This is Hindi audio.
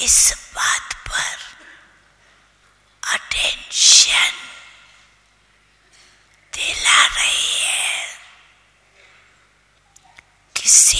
इस बात पर अटेंशन दिला रही है कि